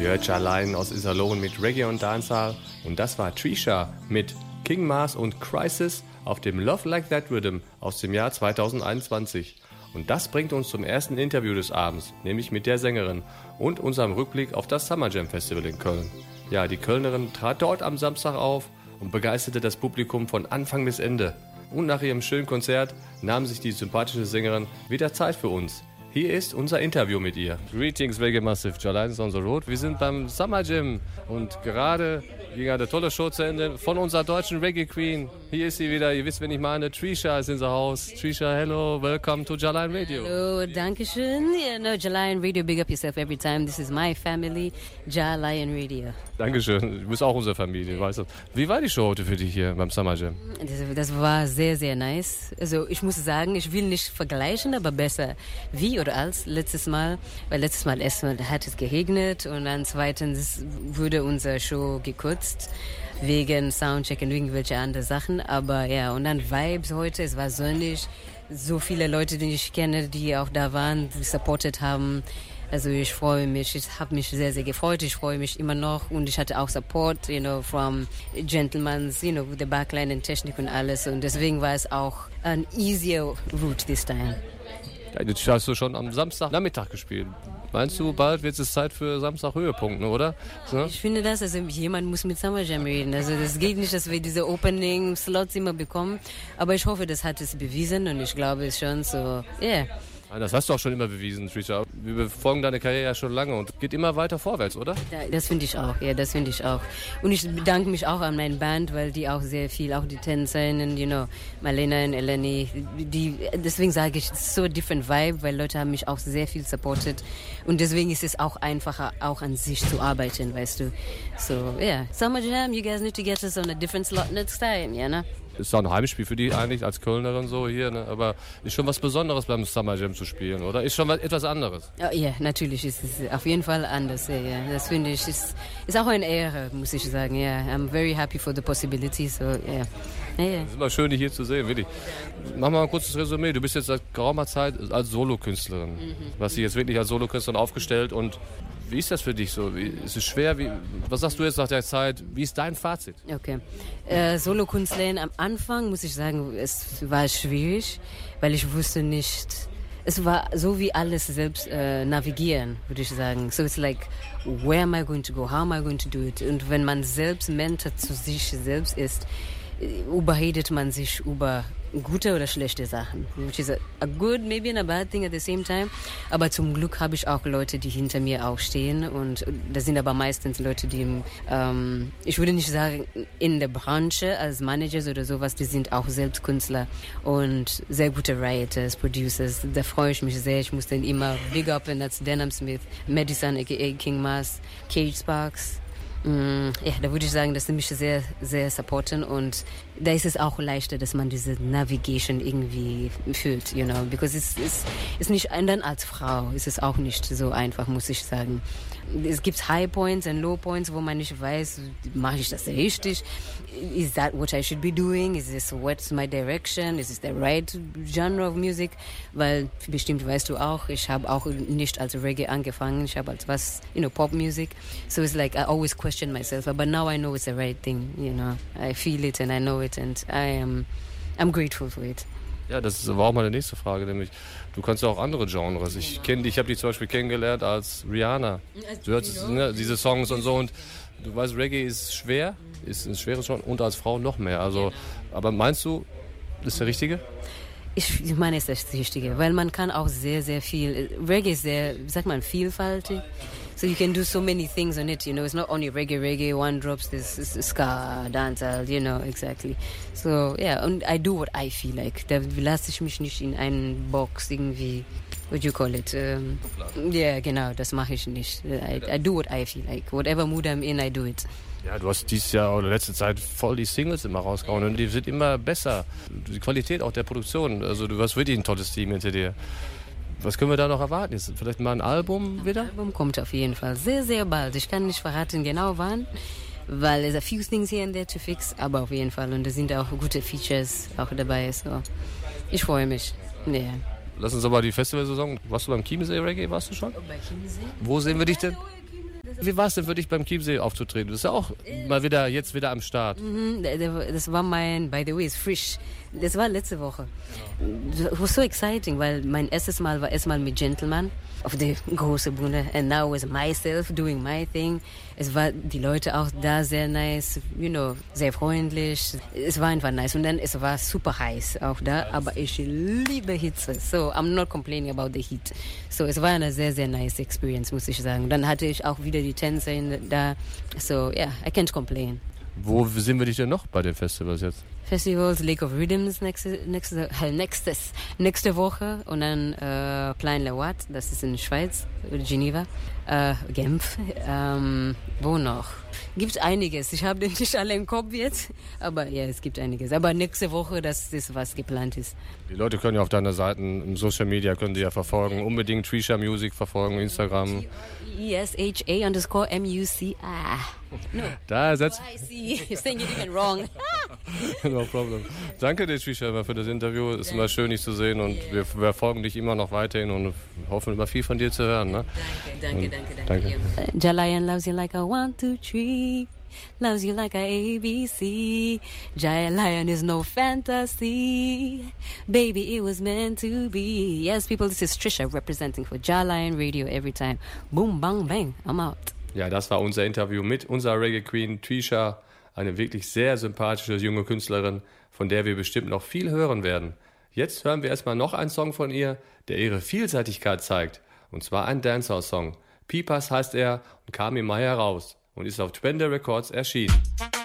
Ihr hört Jahlein aus Iserlohn mit Reggae und Dancehall und das war Trisha mit King Mars und Crisis auf dem Love Like That Rhythm aus dem Jahr 2021. Und das bringt uns zum ersten Interview des Abends, nämlich mit der Sängerin und unserem Rückblick auf das Summer Jam Festival in Köln. Ja, die Kölnerin trat dort am Samstag auf und begeisterte das Publikum von Anfang bis Ende. Und nach ihrem schönen Konzert nahm sich die sympathische Sängerin wieder Zeit für uns. Hier ist unser Interview mit ihr. Greetings Reggae Massive, Jahlein is on the road. Wir sind beim Summer Jam und gerade ging eine tolle Show zu Ende von unserer deutschen Reggae Queen. Hier ist sie wieder, ihr wisst, wen ich meine, Trisha ist in the house. Trisha, hello, welcome to Jahlein Radio. Hello, danke schön. Yeah, no, Jahlein Radio, big up yourself every time. This is my family, Jahlein Radio. Dankeschön, du bist auch unsere Familie, weißt du. Wie war die Show heute für dich hier beim Summer Jam? Das war sehr, sehr nice. Also ich muss sagen, ich will nicht vergleichen, aber besser wie oder als letztes Mal. Weil letztes Mal erstmal hat es geregnet und dann zweitens wurde unsere Show gekürzt wegen Soundcheck und irgendwelche andere Sachen. Aber ja, und dann Vibes heute, es war sonnig. So viele Leute, die ich kenne, die auch da waren, die supportet haben. Also ich freue mich, ich habe mich sehr, sehr gefreut, ich freue mich immer noch und ich hatte auch Support, from Gentlemen, with the Backline und Technik und alles und deswegen war es auch an easier route this time. Ja, jetzt hast du schon am Samstagnachmittag gespielt. Meinst du, bald wird es Zeit für Samstag-Höhepunkte, oder? So? Ich finde das, also jemand muss mit Summer Jam reden. Also das geht nicht, dass wir diese Opening-Slots immer bekommen, aber ich hoffe, das hat es bewiesen und ich glaube es schon so, yeah. Das hast du auch schon immer bewiesen, Trisha. Wir verfolgen deine Karriere ja schon lange und geht immer weiter vorwärts, oder? Das finde ich auch, ja, das finde ich auch. Und ich bedanke mich auch an meine Band, weil die auch sehr viel, auch die Tänzerinnen, Marlena und Eleni, deswegen sage ich, es ist so ein different vibe, weil Leute haben mich auch sehr viel supportet und deswegen ist es auch einfacher, auch an sich zu arbeiten, weißt du. So, yeah, Summer Jam, you guys need to get us on a different slot next time, yeah, ne? Ist auch ein Heimspiel für die eigentlich als Kölnerin so hier, ne? Aber ist schon was Besonderes beim Summer Jam zu spielen, oder? Ist schon etwas anderes? Ja, natürlich ist es auf jeden Fall anders. Ja. Das finde ich ist auch eine Ehre, muss ich sagen. Ja, I'm very happy for the possibility. So, yeah. Es ist immer schön, dich hier zu sehen, wirklich. Mach mal ein kurzes Resümee. Du bist jetzt seit geraumer Zeit als Solokünstlerin. Du hast dich jetzt wirklich als Solokünstlerin aufgestellt und wie ist das für dich so? Ist es schwer? Was sagst du jetzt nach der Zeit? Wie ist dein Fazit? Okay. Solokünstlerin am Anfang, muss ich sagen, es war schwierig, weil ich wusste nicht, es war so wie alles selbst navigieren, würde ich sagen. So it's like, where am I going to go? How am I going to do it? Und wenn man selbst Mentor zu sich selbst ist, überredet man sich über gute oder schlechte Sachen. Which is a good, maybe and a bad thing at the same time. Aber zum Glück habe ich auch Leute, die hinter mir auch stehen. Und das sind aber meistens Leute, die, ich würde nicht sagen, in der Branche als Managers oder sowas, die sind auch selbst Künstler und sehr gute Writers, Producers. Da freue ich mich sehr. Ich muss dann immer big up, and that's Denham Smith, Madison aka King Mars, Cage Sparks. Ja, da würde ich sagen, dass sie mich sehr, sehr supporten und da ist es auch leichter, dass man diese Navigation irgendwie fühlt, because es ist nicht, und dann als Frau ist es auch nicht so einfach, muss ich sagen. Es gibt High Points und Low Points, wo man nicht weiß, mache ich das richtig? Is that what I should be doing? Is this what's my direction? Is this the right genre of music? Weil bestimmt weißt du auch, ich habe auch nicht als Reggae angefangen, ich habe als Pop music. So it's like I always question myself, but now I know it's the right thing, I feel it and I know it and I'm grateful for it. Ja, das war auch meine nächste Frage, nämlich du kannst ja auch andere Genres. Ich habe dich zum Beispiel kennengelernt als Rihanna. Du hörst diese Songs und so und du weißt, Reggae ist schwer, ist ein schweres Genre und als Frau noch mehr. Also, aber meinst du, das ist der Richtige? Ich meine, es ist das Richtige, weil man kann auch sehr, sehr viel, Reggae ist sehr, wie sagt man, vielfältig. So you can do so many things on it, It's not only reggae, one drops this ska, dancehall, exactly. So, yeah, and I do what I feel like. Da lasse ich mich nicht in einen Box irgendwie, what you call it? Yeah, genau, das mache ich nicht. I do what I feel like. Whatever mood I'm in, I do it. Ja, du hast dieses Jahr oder letzte Zeit voll die Singles immer rausgehauen und die sind immer besser. Die Qualität auch der Produktion, also du hast wirklich ein tolles Team hinter dir. Was können wir da noch erwarten? Ist vielleicht mal ein Album wieder? Ein Album kommt auf jeden Fall sehr, sehr bald. Ich kann nicht verraten genau wann, weil es a few things here and there to fix, aber auf jeden Fall. Und da sind auch gute Features auch dabei. So. Ich freue mich. Yeah. Lass uns aber die Festivalsaison. Warst du beim Chiemsee Reggae? Warst du schon? Bei Chiemsee? Wo sehen wir dich denn? Wie war es denn für dich beim Chiemsee aufzutreten? Du bist ja auch mal wieder am Start. Das war by the way, ist frisch. Das war letzte Woche. It was so exciting, weil mein erstes Mal war erstmal mit Gentleman auf der großen Bühne. And now was myself doing my thing. Es war die Leute auch da sehr nice, sehr freundlich. Es war einfach nice. Und dann es war super heiß auch da, aber ich liebe Hitze. So I'm not complaining about the heat. So es war eine sehr, sehr nice Experience, muss ich sagen. Dann hatte ich auch wieder die Tänzer da. So yeah, I can't complain. Wo sehen wir dich denn noch bei den Festivals jetzt? Festivals, Lake of Rhythms nächste Woche und dann Plain-le-Ouat, das ist in Schweiz, Geneva, Genf, wo noch? Gibt einiges, ich habe den nicht alle im Kopf jetzt, aber ja, es gibt einiges. Aber nächste Woche, das ist, was geplant ist. Die Leute können ja auf deiner Seite, im Social Media können die ja verfolgen, unbedingt Trisha Music verfolgen, Instagram. ESHA_MUCI. No. Da setzt. I see. You're saying it even wrong. No problem. Danke dir, Trisha, für das Interview. Es ist immer schön, dich zu sehen und wir verfolgen dich immer noch weiterhin und hoffen immer viel von dir zu hören. Ne? Danke. Jalayan loves you like a 1, 2, 3. Loves you like a ABC. Jalayan is no fantasy. Baby, it was meant to be. Yes, people, this is Trisha representing for Jalayan Radio every time. Boom, bang, bang. I'm out. Ja, das war unser Interview mit unserer Reggae Queen Trisha, eine wirklich sehr sympathische junge Künstlerin, von der wir bestimmt noch viel hören werden. Jetzt hören wir erstmal noch einen Song von ihr, der ihre Vielseitigkeit zeigt, und zwar ein Dancehall-Song. Peepers heißt er und kam im Mai heraus und ist auf Twende Records erschienen.